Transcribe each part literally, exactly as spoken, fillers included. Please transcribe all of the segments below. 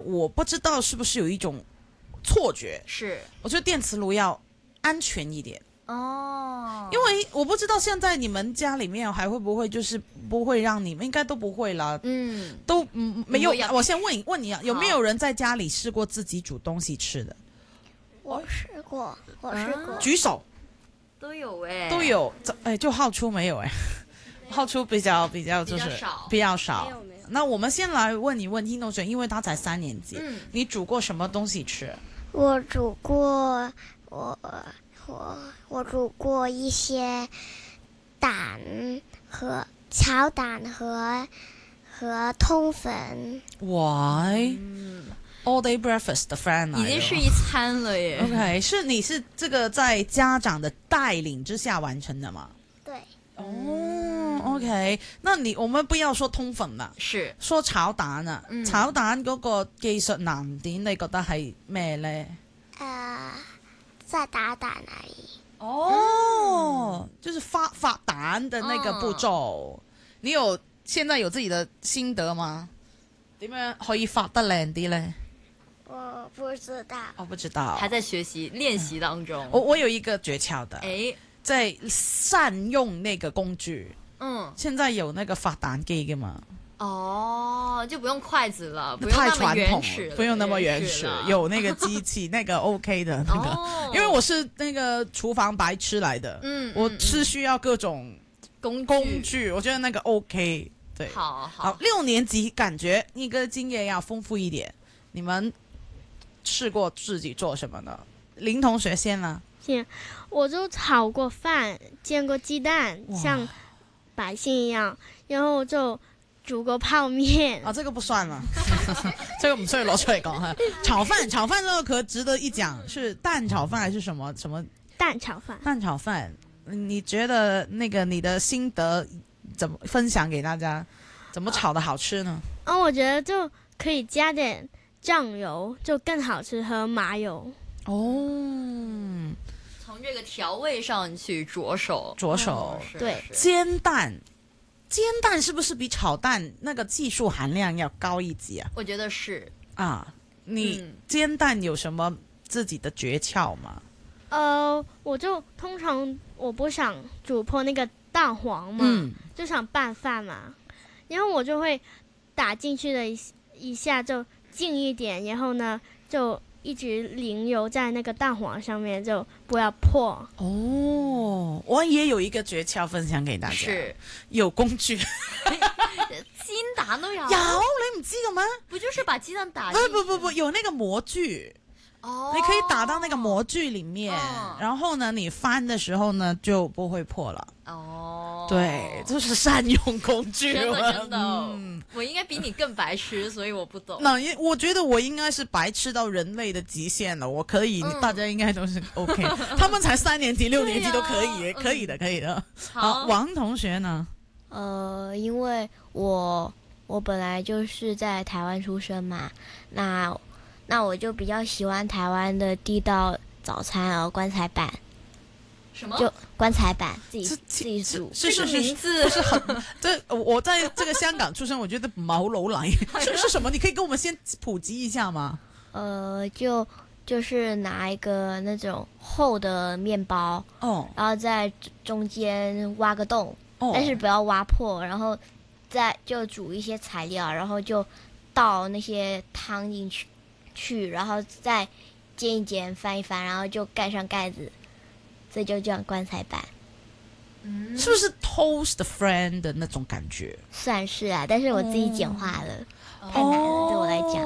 我不知道是不是有一种错觉， 是我觉得电磁炉要安全一点。 哦， 因为我不知道现在你们家里面还会不会就是不会让你们，应该都不会啦， 嗯， 都嗯没有不会。 我先问问你啊，有没有人在家里试过自己煮东西吃的？ 我试过，我试过。 举手。 都有哎、 都有，哎，就浩出没有哎，浩出比较比较就是比较少比较少。 没有没有那我们先来问一问听同学，因为他才三年级， 嗯你煮过什么东西吃？ 我煮过，我我我煮过一些蛋和炒蛋和和通粉。 喂、 嗯， all day breakfast 的 friend 已经是一餐了耶。 OK， 是你是这个在家长的帶領之下完成的嗎？ 对， 哦 OK， 那你我們不要說通粉啦， 是說炒蛋啊， 嗯炒蛋嗰個技術難點，你覺得係咩呢？ 呃，再打蛋而已。 哦，就是發發蛋的那個步驟， 哦你有現在有自己的心得嗎？點樣可以發得靚啲呢？ 我不知道。 我不知道， 还在学习练习当中。 我我有一個訣竅的， 哎， 在善用那個工具。 嗯， 現在有那個發蛋機㗎嘛？ 哦，就不用筷子了，不用那么太傳統原始了， 了，不用那麼原始了， 有那個機器，那個 OK 的那個。 哦， 因為我是那個廚房白痴來的， 嗯， 我嗯是需要各種工工具，我覺得那個 OK。對， 好好，六年級感覺一個經驗要豐富一點。你們試過自己做什麼呢？林同學先啦。 先，我就炒過飯，煎過雞蛋，像百姓一樣，然後就煮過泡面。 啊，這個不算了，這個唔需要攞出嚟講哈。炒飯，炒飯這個可值得一講，是蛋炒飯還是什麼什麼？ 蛋炒飯。 蛋炒飯，你覺得那個你的心得怎麼分享給大家？怎麼炒的好吃呢？ 啊，我覺得就可以加點醬油，就更好吃，和麻油。 哦， 從這個調味上去着手， 着手哦是對是煎蛋，煎蛋是不是比炒蛋那個技術含量要高一級啊？ 我覺得是。 啊，你嗯煎蛋有什麼自己的訣竅嗎？ 呃，我就通常我不想煮破那個蛋黃嘛， 嗯， 就想拌飯嘛，然後我就會打進去的一一下就近一點，然後呢就一直淋油在那個蛋黃上面，就不要破。 哦，我也有一個訣竅分享給大家， 是有工具。 煎蛋都有， 有你唔知嘅咩？ 不就是把雞蛋打不進去？ 不不不，有那個模具， 哦， 你可以打到那個模具裡面， 哦然後呢，你翻的時候呢就不會破了。 哦， 對，就是善用工具。 真的真的， 嗯， 我應該比你更白痴，所以我不懂。 那因我覺得我應該是白痴到人類的極限了。我可以， 嗯大家應該都是 OK。他們才三年級、六年級對啊都可以，可以的，可以的。 好， 王同學呢？ 呃，因为我我本来就是在台湾出生嘛，那那我就比较喜欢台湾的地道早餐哦，棺材板什么？ 就棺材板自己這自己煮。 是是這個名是， 字不是很這我在這個香港出生，我覺得毛樓來是是什麼？你可以跟我們先普及一下嗎？ 呃，就就是拿一个那种厚的面包， 哦然后在中间挖个洞， 哦， 但是不要挖破，然后再就煮一些材料，然后就倒那些汤进去，去，然后再煎一煎，翻一翻，然后就盖上盖子，这就叫棺材板， 嗯是不是 toast friend 的那種感覺？ 算是啊，但是我自己简化了，太难了，对我来讲。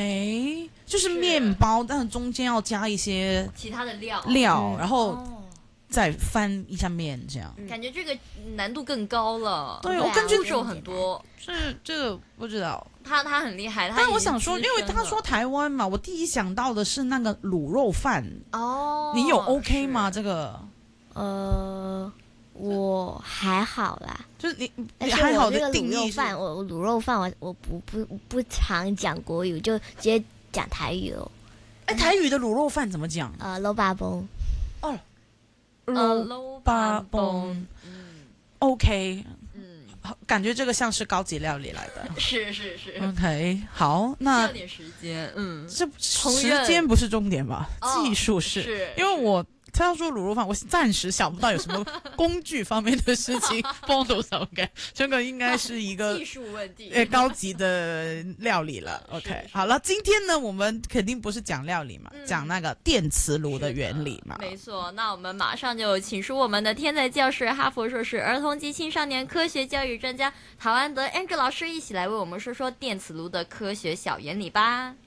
OK，就是是面包，但是中間要加一些其他的料料， 嗯然後哦， 再翻一下面，這樣。 感覺這個難度更高了。 對， 對啊我根據步驟很多， 是這個不知道， 他他很厲害。他但我已經想說， 資因為他深了說台灣嘛，我第一想到的是那個滷肉飯， 哦， 你有 OK 嗎？ 是這個呃，我还好啦， 就是你但是你還好我这个的定義是卤肉饭，我我卤肉饭我我不不不常讲国語，就直接讲台語咯。 哎，台語的滷肉飯怎麼講？ 呃，撈巴崩， 呃肉撈巴崩崩嗯 ，OK。 嗯， 感觉这个像是高级料理来的。 是是是， OK， 好， 需那要点时间，嗯， 这烹时饪间不是重点吧？ 哦技术是， 是因为我他要说卤肉饭，我暂时想不到有什么工具方面的事情帮到手嘅，这个应该是一个技术问题， 呃高级的料理了。OK， 是好了，今天呢，我们肯定不是讲料理嘛， 嗯讲那个电磁炉的原理嘛。 没错，那我们马上就请出我们的天才教师、哈佛硕士、儿童及青少年科学教育专家陶安德 Andrew 老师，一起来为我们说说电磁炉的科学小原理吧。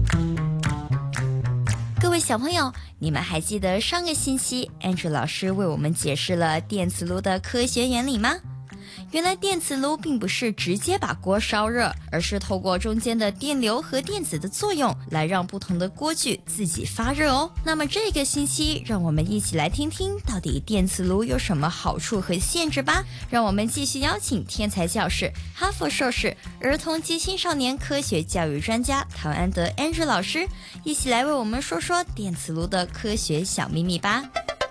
各位小朋友，你们还记得上个星期 Andrew 老师为我们解释了电磁炉的科学原理吗？原来电磁炉并不是直接把锅烧热，而是透过中间的电流和电子的作用来让不同的锅具自己发热哦。那么这个星期让我们一起来听听到底电磁炉有什么好处和限制吧。让我们继续邀请天才教师、哈佛硕士、儿童及青少年科学教育专家陶安德 Andrew 老师一起来为我们说说电磁炉的科学小秘密吧。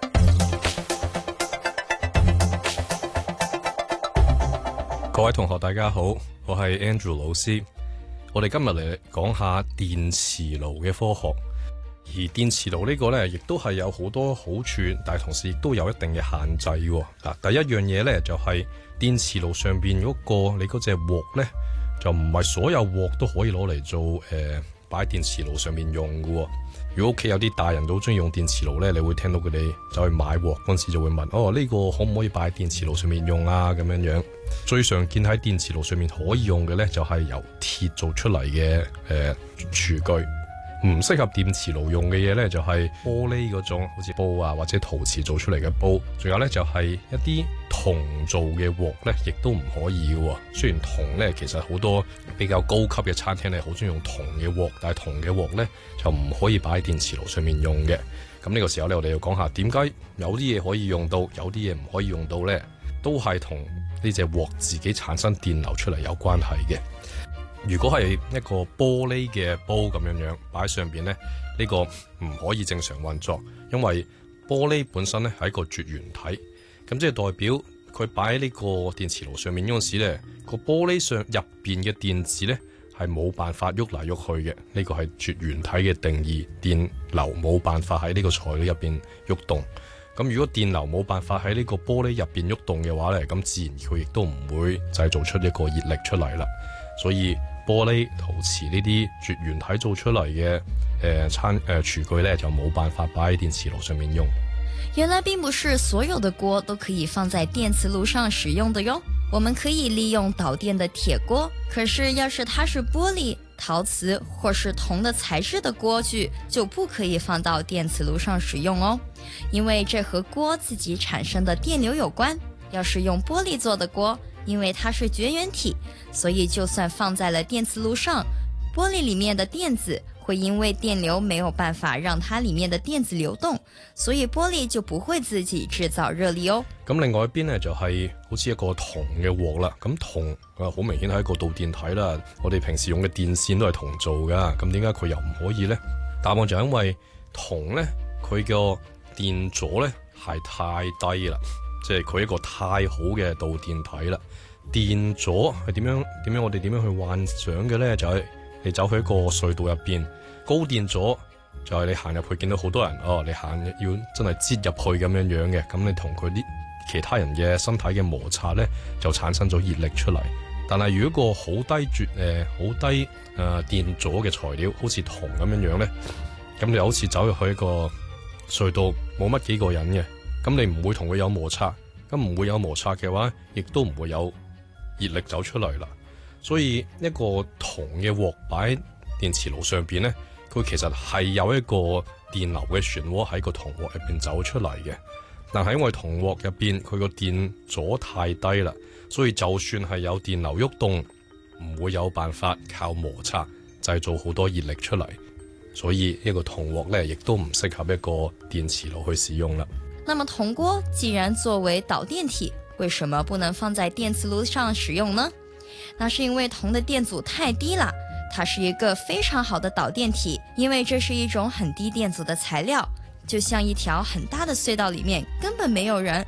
各位同學大家好，我係 Andrew 老師。我哋今日嚟講下電磁爐嘅科學。而電磁爐呢個呢，亦都係有好多好處，但係同時亦都有一定嘅限制喎。嗱，第一樣嘢呢，就係電磁爐上邊嗰個你嗰隻鑊呢，就唔係所有鑊都可以攞嚟做誒擺電磁爐上面用嘅喎。如果屋企有啲大人都好中意用電磁爐呢，你會聽到佢哋走去買鑊嗰陣時就會問：哦，呢個可唔可以擺喺電磁爐上面用啊？咁樣樣。最常見喺電磁爐上面可以用嘅呢，就係由鐵做出嚟嘅誒廚具。唔適合電磁爐用嘅嘢呢，就係玻璃嗰種，好似煲啊或者陶瓷做出嚟嘅煲。仲有呢，就係一啲銅做嘅鑊呢，亦都唔可以嘅喎。雖然銅呢，其實好多比較高級嘅餐廳呢，好中意用銅嘅鑊，但係銅嘅鑊呢，就唔可以擺喺電磁爐上面用嘅。咁呢個時候呢，我哋要講下點解有啲嘢可以用到，有啲嘢唔可以用到呢，都係同呢隻鑊自己產生電流出嚟有關係嘅。如果係一個玻璃嘅煲咁樣樣擺喺上邊呢，呢個唔可以正常運作，因為玻璃本身呢係一個絕緣體，咁即係代表佢擺喺呢個電磁爐上面嗰陣時呢，個玻璃上入邊嘅電子呢係冇辦法喐嚟喐去嘅，呢個係絕緣體嘅定義，電流冇辦法喺呢個材料入邊喐動。咁如果電流冇辦法喺呢個玻璃入邊喐動嘅話呢，咁自然佢亦都唔會製造出一個熱力出嚟啦。所以玻璃、陶瓷呢啲絕緣體做出嚟嘅誒餐誒廚具呢，就冇辦法擺喺電磁爐上面用。 原來並不是所有的鍋都可以放在電磁爐上使用的喲。我們可以利用導電的鐵鍋，可是要是它是玻璃、陶瓷或是銅的材質的鍋具，就不可以放到電磁爐上使用哦，因為這和鍋自己產生的電流有關。要是用玻璃做的鍋，因為它是絕緣體，所以就算放在了電磁爐上，玻璃裡面的電子會因為電流沒有辦法讓它裡面的電子流動，所以玻璃就不會自己製造熱力哦。 咁另外一邊呢，就係、是、好似一個銅嘅鑊啦，咁銅啊好明顯係一個導電體啦，我哋平時用嘅電線都係銅做噶，咁點解佢又唔可以呢？答案就係因為銅呢，佢個電阻呢係太低啦，即係佢一個太好嘅導電體啦。電阻係點樣點樣我哋點樣去幻想嘅呢？就係、是、你走去一個隧道入邊，高電阻就係你行入去見到好多人，哦，你行要真係擠入去咁樣樣嘅，咁你同佢啲其他人嘅身體嘅摩擦呢，就產生咗熱力出嚟。但係如果個好低絕誒好低誒、呃、電阻嘅材料，好似銅咁樣樣呢，咁你好似走入去一個隧道冇乜幾個人嘅，咁你唔會同佢有摩擦，咁唔會有摩擦嘅話，亦都唔會有熱力走出嚟啦。所以一個銅嘅鑊擺喺電磁爐上邊呢，佢其實係有一個電流嘅漩渦喺個銅鑊入邊走出嚟嘅。但係因為銅鑊入邊佢個電阻太低啦，所以就算係有電流喐動，唔會有辦法靠摩擦製造好多熱力出嚟。所以一個銅鑊呢，亦都唔適合一個電磁爐去使用啦。 那麼銅鍋既然作為導電體，為什麼不能放在電磁爐上使用呢？那是因為銅的電阻太低了，它是一個非常好的導電體，因為這是一種很低電阻的材料，就像一條很大的隧道裡面根本沒有人，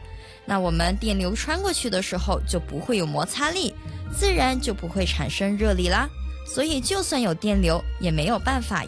那我们电流穿过去的时候就不会有摩擦力，自然就不会产生热力啦。所以就算有电流，也没有办法